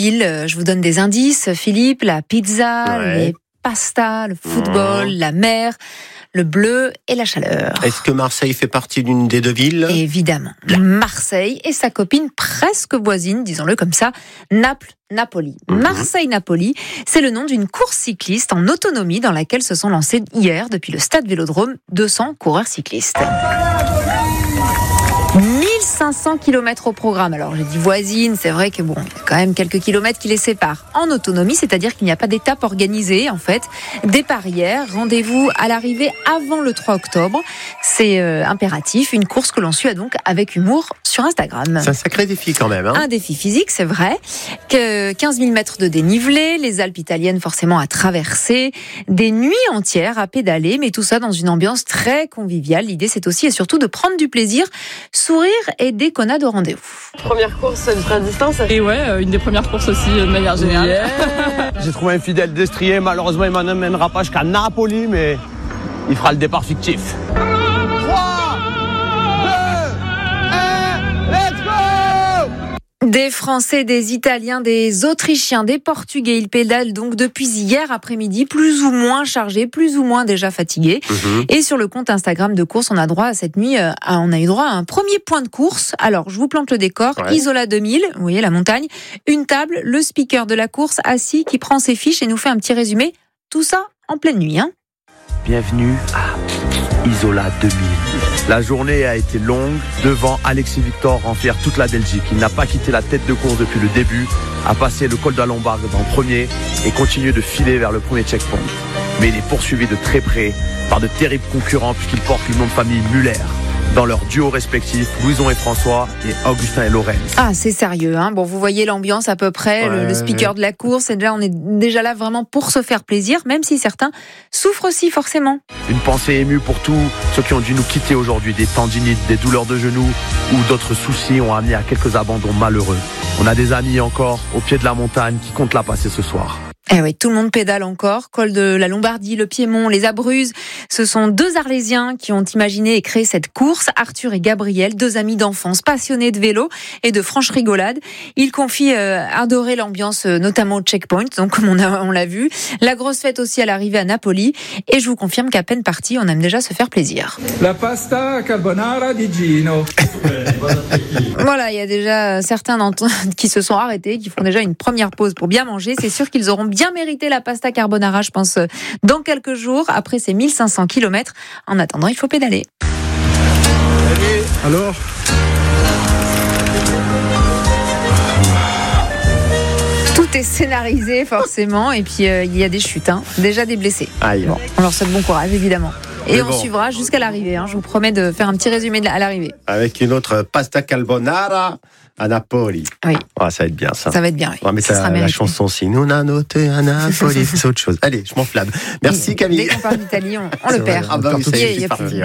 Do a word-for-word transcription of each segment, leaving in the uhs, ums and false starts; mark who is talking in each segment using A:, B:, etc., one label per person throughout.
A: ville. Je vous donne des indices, Philippe. La pizza,
B: Ouais.
A: les pastas, le football, mmh. la mer, le bleu et la chaleur.
B: Est-ce que Marseille fait partie d'une des deux villes ?
A: Évidemment. Marseille et sa copine presque voisine, disons-le comme ça, Naples. Napoli. Mmh. Marseille-Napoli, c'est le nom d'une course cycliste en autonomie dans laquelle se sont lancés hier, depuis le stade Vélodrome, deux cents coureurs cyclistes. mille cinq cents kilomètres au programme. Alors, j'ai dit voisine, c'est vrai que bon, il y a quand même quelques kilomètres qui les séparent. En autonomie, c'est-à-dire qu'il n'y a pas d'étape organisée, en fait. Départ hier, rendez-vous à l'arrivée avant le trois octobre. C'est euh, impératif. Une course que l'on suit donc avec humour sur Instagram.
B: C'est un sacré défi quand même. Hein.
A: Un défi physique, c'est vrai. Que quinze mille mètres de dénivelé, les Alpes italiennes forcément à traverser, des nuits entières à pédaler, mais tout ça dans une ambiance très conviviale. L'idée, c'est aussi et surtout de prendre du plaisir, sourire et déconnade au rendez-vous.
C: Première course ultra distance.
D: Et ouais, une des premières courses aussi de manière générale.
E: Yeah. J'ai trouvé un fidèle destrier, malheureusement il m'en amènera pas jusqu'à Napoli, mais il fera le départ fictif. trois, deux, un, let's go!
A: Des Français, des Italiens, des Autrichiens, des Portugais, ils pédalent donc depuis hier après-midi, plus ou moins chargés, plus ou moins déjà fatigués. Mmh. Et sur le compte Instagram de course, on a droit à cette nuit, à, on a eu droit à un premier point de course. Alors, je vous plante le décor. Ouais. Isola deux mille, vous voyez la montagne, une table, le speaker de la course assis qui prend ses fiches et nous fait un petit résumé. Tout ça en pleine nuit, hein.
F: Bienvenue à Isola deux mille. La journée a été longue. Devant, Alexis Victor rend fier toute la Belgique. Il n'a pas quitté la tête de course depuis le début, a passé le col de la Lombarde en premier et continue de filer vers le premier checkpoint. Mais il est poursuivi de très près par de terribles concurrents puisqu'il porte le nom de famille Muller. Dans leurs duos respectifs, Louison et François et Augustin et Lorenz.
A: Ah, c'est sérieux, hein. Bon, vous voyez l'ambiance à peu près, ouais, le, le speaker ouais. de la course, et déjà, on est déjà là vraiment pour se faire plaisir, même si certains souffrent aussi forcément.
F: Une pensée émue pour tous ceux qui ont dû nous quitter aujourd'hui, des tendinites, des douleurs de genoux ou d'autres soucis ont amené à quelques abandons malheureux. On a des amis encore au pied de la montagne qui comptent la passer ce soir.
A: Eh oui, tout le monde pédale encore. Col de la Lombardie, le Piémont, les Abruzzes. Ce sont deux Arlésiens qui ont imaginé et créé cette course. Arthur et Gabriel, deux amis d'enfance passionnés de vélo et de franche rigolade. Ils confient euh, adorer l'ambiance, euh, notamment au checkpoint, donc comme on, a, on l'a vu. La grosse fête aussi à l'arrivée à Napoli. Et je vous confirme qu'à peine parti, on aime déjà se faire plaisir.
G: La pasta carbonara di Gino.
A: Voilà, il y a déjà certains d'entre qui se sont arrêtés, qui font déjà une première pause pour bien manger. C'est sûr qu'ils auront bien mérité la pasta carbonara, je pense, dans quelques jours, après ces mille cinq cents kilomètres. En attendant, il faut pédaler.
G: Alors ?
A: Tout est scénarisé, forcément, et puis euh, il y a des chutes, hein. Déjà des blessés.
B: Aïe.
A: Bon, on leur souhaite bon courage, évidemment. Et
B: Mais
A: on
B: bon.
A: suivra jusqu'à l'arrivée. Hein. Je vous promets de faire un petit résumé de la, à l'arrivée.
B: Avec une autre pasta carbonara à Napoli.
A: Oui.
B: Ah, ça va être bien, ça.
A: Ça va être bien, oui.
B: On va mettre la, la chanson aussi. Nous, on a noté à Napoli. C'est autre chose. Allez, je m'enflamme. Merci,
A: oui,
B: Camille.
A: Dès qu'on parle d'Italie, on, on le perd.
B: Ah bah oui, ça y est, je suis parti.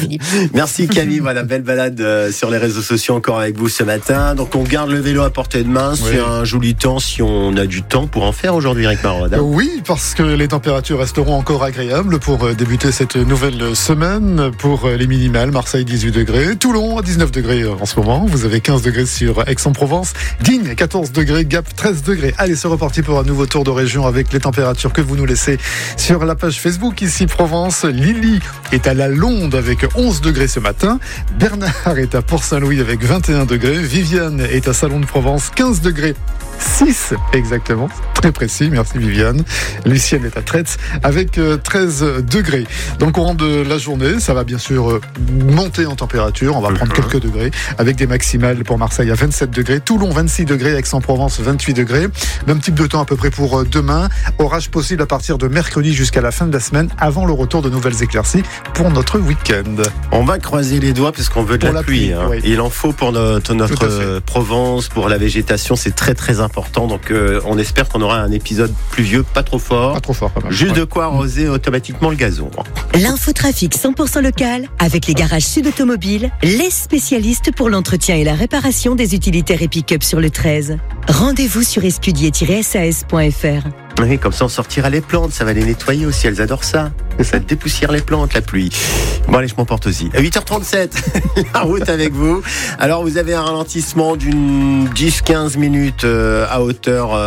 B: Merci, Camille. Voilà, belle balade euh, sur les réseaux sociaux encore avec vous ce matin. Donc, on garde le vélo à portée de main. Oui. C'est un joli temps si on a du temps pour en faire aujourd'hui, Eric Marod. Hein.
H: Oui, parce que les températures resteront encore agréables pour débuter cette nouvelle semaine. Pour les minimales, Marseille dix-huit degrés, Toulon dix-neuf degrés en ce moment. Vous avez quinze degrés sur Aix-en-Provence, Digne quatorze degrés, Gap treize degrés. Allez, c'est reparti pour un nouveau tour de région avec les températures que vous nous laissez sur la page Facebook ici Provence. Lily est à la Londe avec onze degrés ce matin. Bernard est à Port-Saint-Louis avec vingt et un degrés. Viviane est à Salon de Provence, quinze degrés. six exactement, très précis, merci Viviane. Lucienne est à Traite avec treize degrés. Dans le courant de la journée, ça va bien sûr monter en température, on va prendre quelques degrés, avec des maximales pour Marseille à vingt-sept degrés, Toulon vingt-six degrés, Aix-en-Provence vingt-huit degrés. Même type de temps à peu près pour demain, orage possible à partir de mercredi jusqu'à la fin de la semaine, avant le retour de nouvelles éclaircies pour notre week-end.
B: On va croiser les doigts parce qu'on veut de
H: pour
B: la,
H: la
B: pluie.
H: pluie
B: hein.
H: oui.
B: Il en faut pour notre, notre Provence, pour la végétation, c'est très très important. important. Donc euh, on espère qu'on aura un épisode pluvieux, pas trop fort.
H: Pas trop fort, quand même.
B: Juste
H: ouais.
B: de quoi arroser automatiquement le gazon.
I: L'infotrafic cent pour cent local avec les garages Sud Automobile, les spécialistes pour l'entretien et la réparation des utilitaires et pick-up sur le treize. Rendez-vous sur escudier tiret s a s point f r.
B: Oui, comme ça on sortira les plantes, ça va les nettoyer aussi, elles adorent ça. Ça dépoussière les plantes, la pluie. Bon allez, je m'emporte aussi. À huit heures trente-sept, la route avec vous. Alors vous avez un ralentissement d'une dix à quinze minutes à hauteur